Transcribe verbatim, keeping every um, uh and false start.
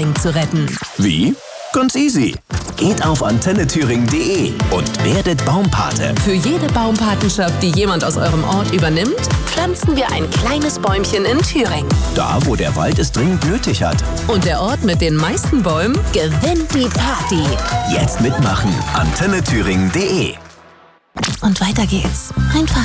Thüringen zu retten. Wie? Ganz easy. Geht auf antenne thüringen punkt de und werdet Baumpate. Für jede Baumpatenschaft, die jemand aus eurem Ort übernimmt, pflanzen wir ein kleines Bäumchen in Thüringen. Da, wo der Wald es dringend nötig hat. Und der Ort mit den meisten Bäumen gewinnt die Party. Jetzt mitmachen. antenne thüringen punkt de. Und weiter geht's. Einfach